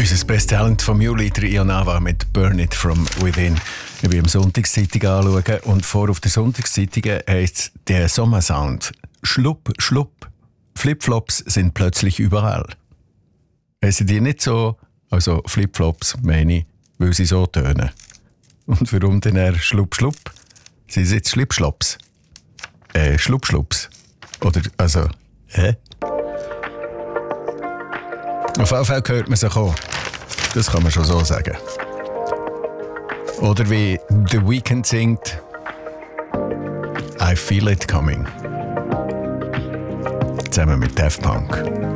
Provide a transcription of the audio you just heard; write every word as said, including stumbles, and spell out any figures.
Unser Best Talent vom Juli, Io Nava mit Burn It From Within. Ich bin am Sonntagszeitung anschauen und vor auf der Sonntagszeitung heisst der Sommersound. Schlupp, schlupp. Flipflops sind plötzlich überall. Heissen die nicht so? Also Flipflops meine ich, weil sie so tönen. Und warum denn eher Schlupp, schlupp? Sie sind jetzt Schlipschlops. Äh, Schluppschlupps. Oder, also, hä? Auf jeden Fall hört man sich auch. Das kann man schon so sagen. Oder wie The Weeknd singt, I Feel It Coming. Zusammen mit Daft Punk.